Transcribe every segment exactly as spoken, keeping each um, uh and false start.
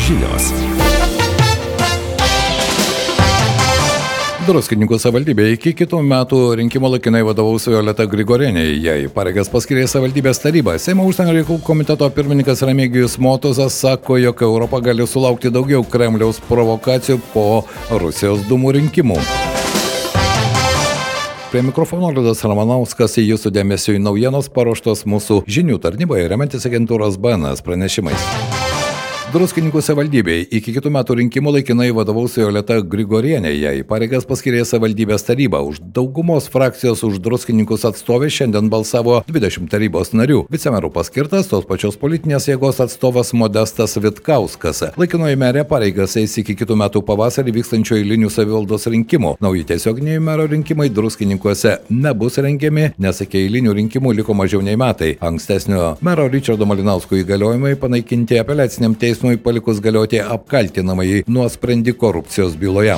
žinios. Druskininkų savivaldybė iki kitų metų rinkimų laikinai vadovaus Violeta Grigorienė. Jai pareigas paskyrė savivaldybės taryba. Seimo užsienio reikalų komiteto pirmininkas Remigijus Motuzas sako, jog Europa gali sulaukti daugiau Kremliaus provokacijų po Rusijos dūmų rinkimų. Prie mikrofono Liudas Ramanauskas, jūsų dėmesiu į naujienos paruoštos mūsų žinių tarnyboje, remiantis agentūros B N S pranešimais. Druskininkų savivaldybei iki kitų metų rinkimų laikinai vadovaus Violeta Grigorienė. Jai pareigas paskyrė savivaldybės taryba. Už daugumos frakcijos už druskininkus atstovė šiandien balsavo dvidešimt tarybos narių. Vicemerų paskirtas tos pačios politinės jėgos atstovas Modestas Vitkauskas. Laikinoji merė pareigas eis iki kitų metų pavasarį vykstančio eilinių savivaldos rinkimų. Nauji tiesioginiai mero rinkimai druskininkuose nebus rengiami, nes iki eilinių rinkimų liko mažiau nei metai. Ankstesnio mero Ričardo Malinausko įgaliojimai panaikinti apeliaciniam teismui palikus galioti apkaltinamąjį nuosprendį korupcijos byloje.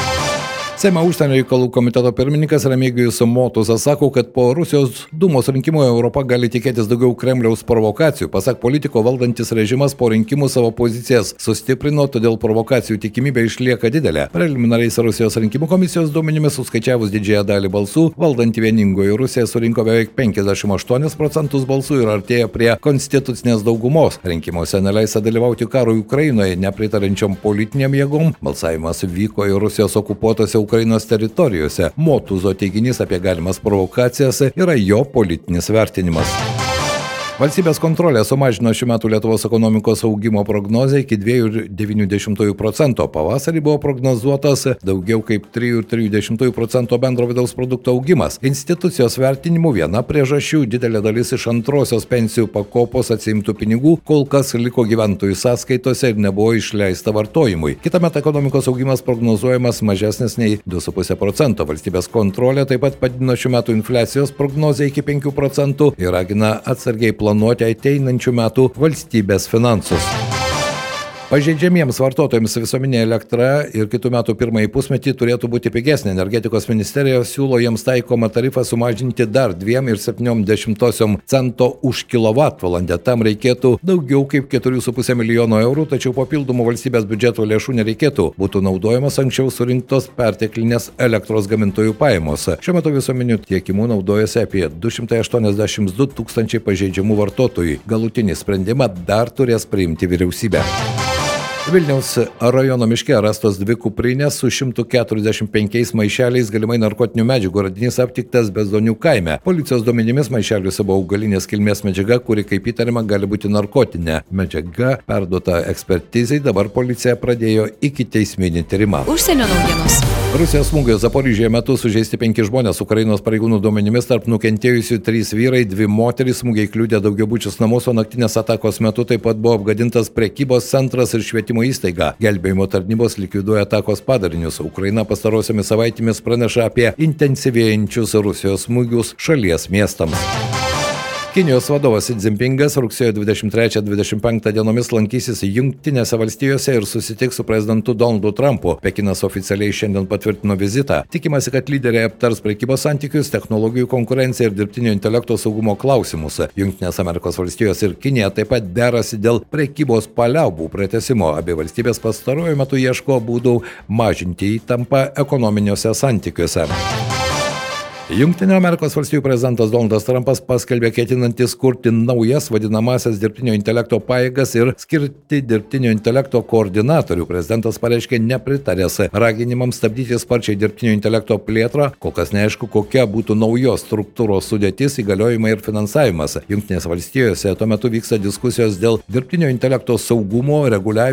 Seimo užsienio reikalų komiteto pirmininkas Remigijus Motuzas sako, kad po Rusijos dūmos rinkimų Europa gali tikėtis daugiau Kremliaus provokacijų. Pasak politiko, valdantis režimas po rinkimų savo pozicijas sustiprino, todėl provokacijų tikimybė išlieka didelė. Preliminariais Rusijos rinkimų komisijos duomenimis suskaičiavus didžiąją dalį balsų, valdanti vieningoji Rusija surinko beveik penkiasdešimt aštuonis procentus balsų ir artėja prie konstitucinės daugumos. Rinkimuose neleista dalyvauti karui Ukrainoje nepritarančiom politiniam jėgom. Balsavimas vyko į Rusijos okupuotose Ukrainos teritorijose. Motuzo teiginys apie galimas provokacijas yra jo politinis vertinimas. Valstybės kontrolė sumažino šių metų Lietuvos ekonomikos augimo prognozę iki dviejų ir devynių dešimtųjų procento. Pavasarį buvo prognozuotas daugiau kaip trijų ir trijų dešimtųjų procento bendro vidaus produkto augimas. Institucijos vertinimu viena priežasčių didelė dalis iš antrosios pensijų pakopos atsiimtų pinigų kol kas liko gyventojų sąskaitose ir nebuvo išleista vartojimui. Kitąmet ekonomikos augimas prognozuojamas mažesnis nei du su puse procento. Valstybės kontrolė taip pat padidino šių metų infliacijos prognozę iki penkių procentų ir ragina atsargiai planuoti planuoti ateinančių metų valstybės finansus. Pažeidžiamiems vartotojams visuomeninė elektra ir kitų metų pirmąjį pusmetį turėtų būti pigesnė. Energetikos ministerija siūlo jiems taikomą tarifą sumažinti dar dviem ir septyniom dešimtosiom cento už kilovatvalandę. Tam reikėtų daugiau kaip keturių su puse milijono eurų, tačiau papildomų valstybės biudžeto lėšų nereikėtų. Būtų naudojamos anksčiau surinktos perteklinės elektros gamintojų pajamos. Šiuo metu visuomeniniu tiekimu naudojasi apie du šimtai aštuoniasdešimt du tūkstančiai pažeidžiamų vartotojų. Galutinį sprendimą dar turės priimti vyriausybė. Vilniaus rajono miške rastos dvi kuprinės su šimtu keturiasdešimt penkiais maišeliais galimai narkotinių medžiagų. Radinys aptiktas Bezdonių kaime. Policijos duomenimis maišeliuose buvo augalinės kilmės medžiaga, kuri kaip įtariama gali būti narkotinė. Medžiaga perduota ekspertizei, dabar policija pradėjo ikiteisminį tyrimą. Užsienio naujienos. Rusijos smūgio Zaporižėje metu sužeisti penki žmonės. Ukrainos pareigūnų duomenimis tarp nukentėjusių trys vyrai, dvi moterys. Smūgiai kliudė daugiabučius namus, o naktinės atakos metu taip pat buvo apgadintas prekybos centras ir švietimo įstaiga. Gelbėjimo tarnybos likviduoja atakos padarinius. Ukraina pastarosiomis savaitėmis praneša apie intensyvėjančius Rusijos smūgius šalies miestams. Kinijos vadovas Xi Jinpingas rugsėjo dvidešimt trečią dvidešimt penktą dienomis lankysis Jungtinėse valstijose ir susitiks su prezidentu Donaldu Trumpu. Pekinas oficialiai šiandien patvirtino vizitą. Tikimasi, kad lyderiai aptars prekybos santykius, technologijų konkurenciją ir dirbtinio intelekto saugumo klausimus. Jungtinės Amerikos valstijos ir Kinija taip pat derasi dėl prekybos paliaubų pratęsimo. Abi valstybės pastaruoju metu ieško būdų mažinti įtampą ekonominiuose santykiuose. Jungtinių Amerikos valstijų prezidentas Donaldas Trumpas paskelbė ketinantis kurti naujas vadinamasias dirbtinio intelekto pajėgas ir skirti dirbtinio intelekto koordinatorių. Prezidentas pareiškė nepritaręs raginimams stabdyti sparčiai dirbtinio intelekto plėtrą. Kol kas neaišku, kokia būtų naujos struktūros sudėtis, įgaliojimai ir finansavimas. Jungtinės valstijose tuo metu vyksta diskusijos dėl dirbtinio intelekto saugumo, reguliavimo